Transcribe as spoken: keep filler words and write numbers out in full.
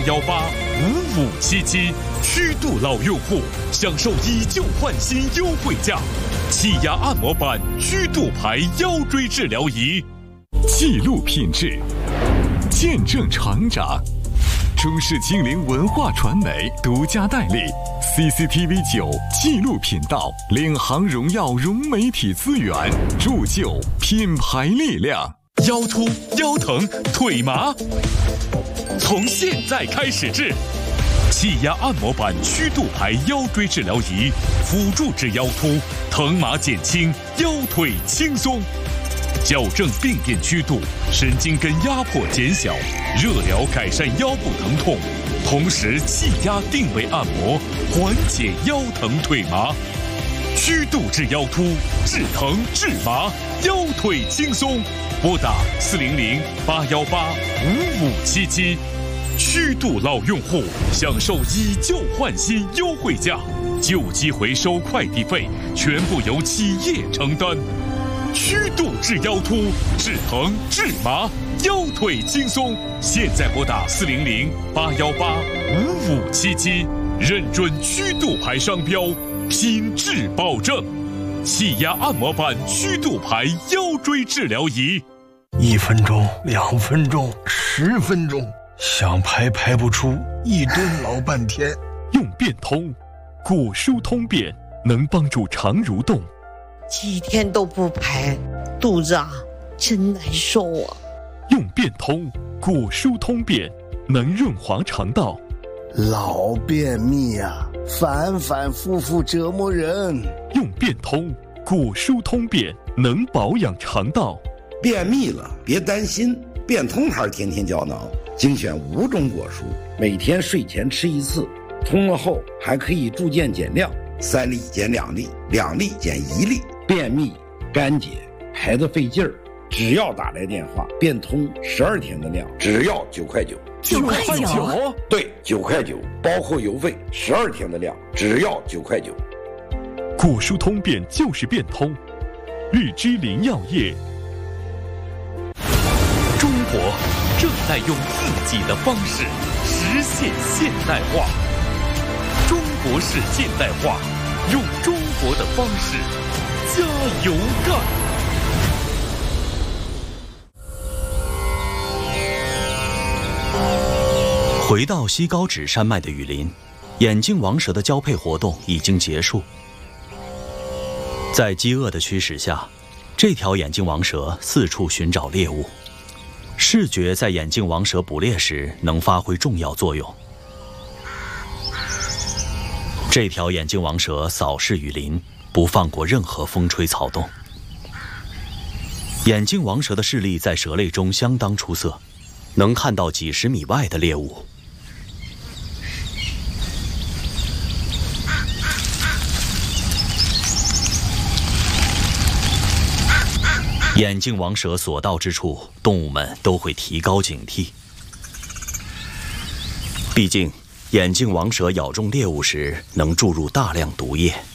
幺八五五七七，虚度老用户享受以旧换新优惠价，气压按摩板虚度牌腰椎治疗仪，记录品质，见证成长。中视精灵文化传媒独家代理 C C T V 九纪录频道，领航荣耀融媒体资源，铸就品牌力量。腰突、腰疼、腿麻，从现在开始治。气压按摩板虚度牌腰椎治疗仪，辅助治腰突，疼麻减轻，腰腿轻松。矫正病变曲度，神经根压迫减小，热疗改善腰部疼痛，同时气压定位按摩，缓解腰疼腿麻。虚度治腰突，治疼治麻，腰腿轻松。拨打四零零八幺八五五七七。虚度老用户享受以旧换新优惠价，旧机回收快递费全部由企业承担。虚度治腰突，治疼治麻，腰腿轻松。现在拨打四零零八幺八五五七七，认准虚度牌商标，品质保证。气压按摩板虚度牌腰椎治疗仪， 一分钟、两分钟、十分钟，想排排不出，一蹲老半天。 用变通，果舒通便能帮助肠蠕动。 几天都不排，肚子啊真难受啊！ 用变通，果舒通便能润滑肠道。 老便秘啊，反反复复折磨人。 用变通，果舒通便能保养肠道。 便秘了别担心，变通牌天天胶囊精选五种果蔬，每天睡前吃一次，通了后还可以逐渐减量，三粒减两粒，两粒减一粒。便秘、干结、排得费劲儿，只要打来电话，变通十二天的量，只要九块九。 九块九？ 对，九块九，包括邮费，十二天的量，只要九块九。 果舒通便就是变通，日之林药业。中国正在用自己的方式实现现代化，中国式现代化，用中国的方式加油干！ 回到西高纸山脉的雨林，眼镜王蛇的交配活动已经结束。在饥饿的驱使下，这条眼镜王蛇四处寻找猎物。视觉在眼镜王蛇捕猎时能发挥重要作用。这条眼镜王蛇扫视雨林，不放过任何风吹草动。眼镜王蛇的视力在蛇类中相当出色，能看到几十米外的猎物。眼镜王蛇所到之处，动物们都会提高警惕。毕竟，眼镜王蛇咬中猎物时能注入大量毒液。